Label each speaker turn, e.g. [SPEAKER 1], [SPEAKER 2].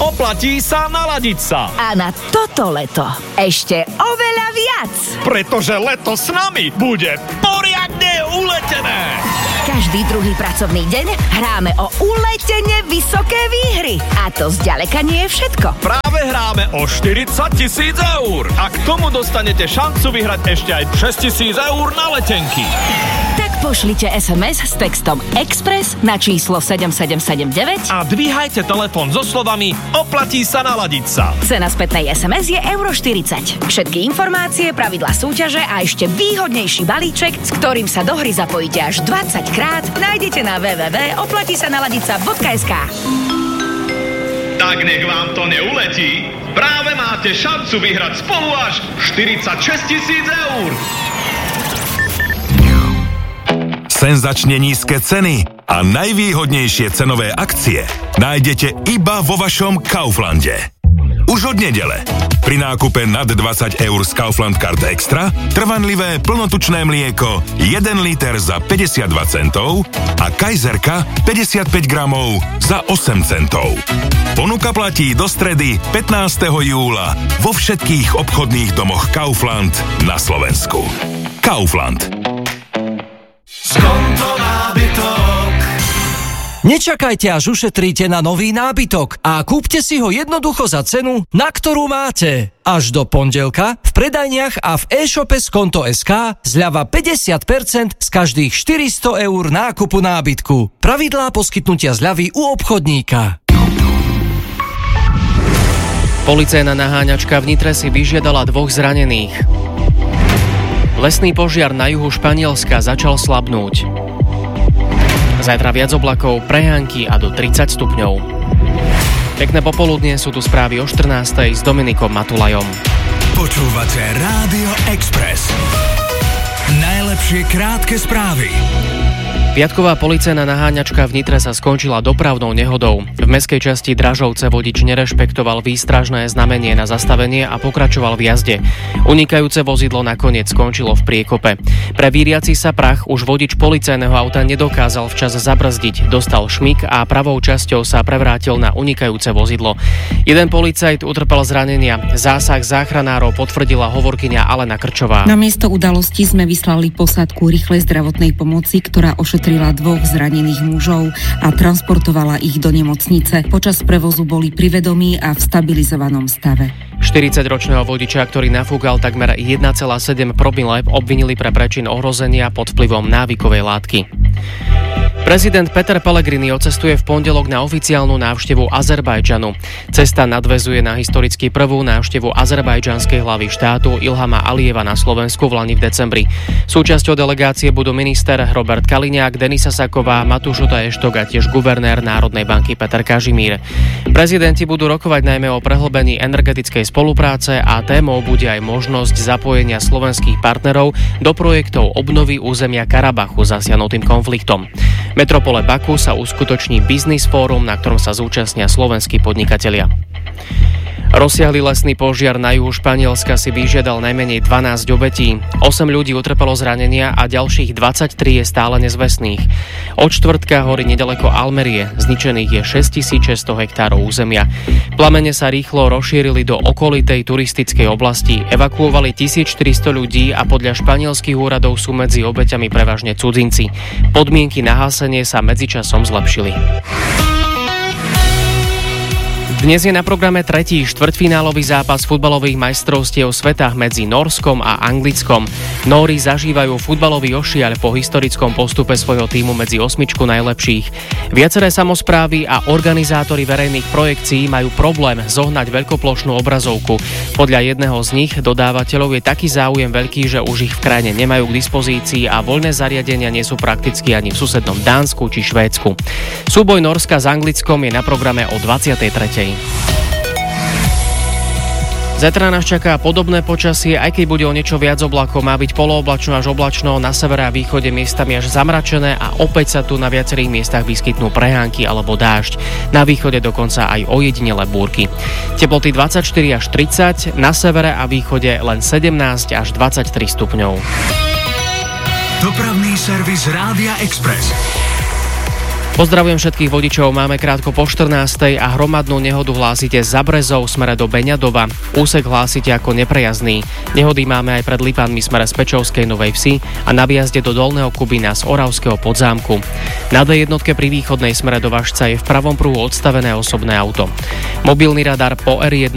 [SPEAKER 1] Oplatí sa naladiť sa.
[SPEAKER 2] A na toto leto ešte oveľa viac.
[SPEAKER 1] Pretože leto s nami bude poriadne uletené.
[SPEAKER 2] Každý druhý pracovný deň hráme o uletene vysoké výhry. A to zďaleka nie je všetko.
[SPEAKER 1] Práve hráme o 40 000 eur. A k tomu dostanete šancu vyhrať ešte aj 6 000 eur na letenky.
[SPEAKER 2] Tak pošlite SMS s textom Express na číslo 7779
[SPEAKER 1] a dvíhajte telefón so slovami Oplatí sa naladiť sa.
[SPEAKER 2] Cena spätnej SMS je €40. Všetky informácie, pravidlá súťaže a ešte výhodnejší balíček, s ktorým sa do hry zapojíte až 20 krát, nájdete na www.oplatisanaladica.sk.
[SPEAKER 1] Tak nech vám to neuletí. Práve máte šancu vyhrať spolu až 46 000 eur.
[SPEAKER 3] Senzačne nízke ceny a najvýhodnejšie cenové akcie nájdete iba vo vašom Kauflande. Už od nedele. Pri nákupe nad 20 eur z Kaufland Card Extra trvanlivé plnotučné mlieko 1 liter za 52 centov a Kaiserka 55 gramov za 8 centov. Ponuka platí do stredy 15. júla vo všetkých obchodných domoch Kaufland na Slovensku. Kaufland.
[SPEAKER 4] Skonto nábytok.
[SPEAKER 5] Nečakajte, až ušetríte na nový nábytok a kúpte si ho jednoducho za cenu, na ktorú máte. Až do pondelka v predajniach a v e-shope Skonto.sk zľava 50% z každých 400 eur nákupu nábytku. Pravidlá poskytnutia zľavy u obchodníka.
[SPEAKER 6] Policajná naháňačka v Nitre si vyžiadala 2 zranených. Lesný požiar na juhu Španielska začal slabnúť. Zajtra viac oblakov, prehánky a do 30 stupňov. Pekné popoludnie, sú tu správy o 14:00 s Dominikom Matulajom.
[SPEAKER 4] Počúvate Rádio Express. Najlepšie krátke správy.
[SPEAKER 6] Piatková policajná naháňačka v Nitre sa skončila dopravnou nehodou. V mestskej časti Dražovce vodič nerešpektoval výstražné znamenie na zastavenie a pokračoval v jazde. Unikajúce vozidlo nakoniec skončilo v priekope. Pre víriaci sa prach už vodič policajného auta nedokázal včas zabrzdiť, dostal šmik a pravou časťou sa prevrátil na unikajúce vozidlo. Jeden policajt utrpel zranenia. Zásah záchranárov potvrdila hovorkyňa Alena Krčová.
[SPEAKER 7] Na miesto udalosti sme vyslali posádku rýchlej zdravotnej pomoci, ktorá ošetrila 2 zranených mužov a transportovala ich do nemocnice. Počas prevozu boli pri vedomí a v stabilizovanom stave.
[SPEAKER 6] 40-ročného vodiča, ktorý nafúkal takmer 1,7 promile, obvinili pre prečin ohrozenia pod vplyvom návykovej látky. Prezident Peter Pellegrini odcestuje v pondelok na oficiálnu návštevu Azerbajdžanu. Cesta nadväzuje na historicky prvú návštevu azerbajdžanskej hlavy štátu Ilhama Alijeva na Slovensku v lani v decembri. Súčasťou delegácie budú minister Robert Kaliňák, Denisa Saková, Matúš Otaještok a tiež guvernér Národnej banky Peter Kažimír. Prezidenti budú rokovať najmä o prehlbení energetickej spolupráce a témou bude aj možnosť zapojenia slovenských partnerov do projektov obnovy územia Karabachu zasiahnutým konfliktom. V metropole Baku sa uskutoční Business Forum, na ktorom sa zúčastnia slovenskí podnikatelia. Rozsiahly lesný požiar na juhu Španielska si vyžiadal najmenej 12 obetí. 8 ľudí utrpelo zranenia a ďalších 23 je stále nezvestných. Od štvrtka horí nedaleko Almerie, zničených je 6600 hektárov územia. Plamene sa rýchlo rozšírili do okolitej turistickej oblasti, evakuovali 1400 ľudí a podľa španielských úradov sú medzi obeťami prevažne cudzinci. Podmienky na hasenie sa medzičasom zlepšili. Dnes je na programe tretí štvrťfinálový zápas futbalových majstrovstiev sveta medzi Nórskom a Anglickom. Nóri zažívajú futbalový ošiaľ po historickom postupe svojho tímu medzi 8 najlepších. Viaceré samosprávy a organizátori verejných projekcií majú problém zohnať veľkoplošnú obrazovku. Podľa jedného z nich dodávateľov je taký záujem veľký, že už ich v krajine nemajú k dispozícii a voľné zariadenia nie sú prakticky ani v susednom Dánsku či Švédsku. Súboj Nórska s Anglickom je na programe o 23. Zajtra nás čaká podobné počasie, aj keď bude o niečo viac oblakov, má byť polooblačno až oblačno, na severe a východe miestami až zamračené a opäť sa tu na viacerých miestach vyskytnú prehánky alebo dážď. Na východe dokonca aj ojedinelé búrky. Teploty 24 až 30, na severe a východe len 17 až 23 stupňov.
[SPEAKER 4] Dopravný servis Rádia Express.
[SPEAKER 6] Pozdravujem všetkých vodičov, máme krátko po 14. a hromadnú nehodu hlásite za Brezov smere do Beňadova. Úsek hlásite ako neprejazdný. Nehody máme aj pred Lipanmi smere z Pečovskej Novej Vsi a na výjazde do Dolného Kubína z Oravského Podzámku. Na D1 pri východnej smere do Vašca je v pravom pruhu odstavené osobné auto. Mobilný radar po R1